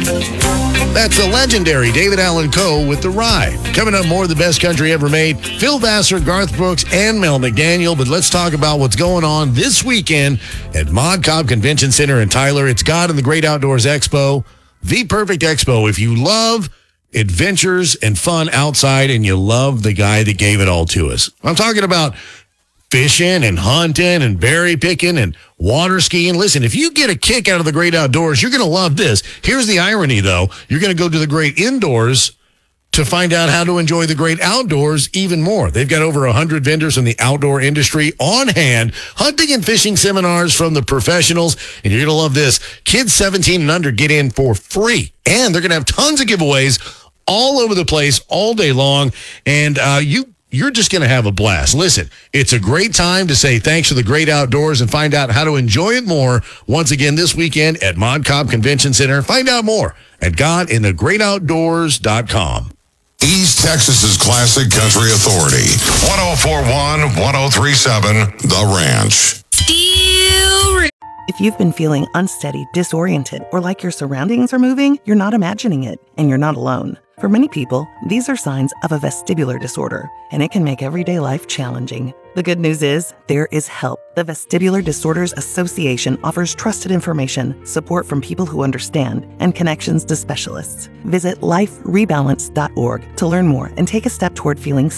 That's the legendary David Allan Coe with The Rye. Coming up, more of the best country ever made. Phil Vassar, Garth Brooks, and Mel McDaniel. But let's talk about what's going on this weekend at Mod Cobb Convention Center in Tyler. It's God and the Great Outdoors Expo. The perfect expo if you love adventures and fun outside and you love the guy that gave it all to us. I'm talking about fishing and hunting and berry picking and water skiing. Listen, if you get a kick out of the great outdoors, you're going to love this. Here's the irony, though. You're going to go to the great indoors to find out how to enjoy the great outdoors even more. They've got over 100 vendors in the outdoor industry on hand, hunting and fishing seminars from the professionals, and you're going to love this. Kids 17 and under get in for free, and they're going to have tons of giveaways all over the place all day long, and you're just going to have a blast. Listen, it's a great time to say thanks to the great outdoors and find out how to enjoy it more once again this weekend at Mod Cobb Convention Center. Find out more at godinthegreatoutdoors.com. East Texas's classic country authority. 104.1, 103.7, The Ranch. If you've been feeling unsteady, disoriented, or like your surroundings are moving, you're not imagining it, and you're not alone. For many people, these are signs of a vestibular disorder, and it can make everyday life challenging. The good news is, there is help. The Vestibular Disorders Association offers trusted information, support from people who understand, and connections to specialists. Visit liferebalance.org to learn more and take a step toward feeling